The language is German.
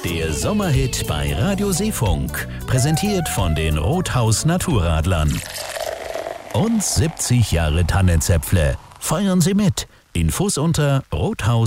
Der Sommerhit bei Radio Seefunk, präsentiert von den Rothaus Naturradlern. Und 70 Jahre Tannenzäpfle. Feiern Sie mit. Infos unter rothaus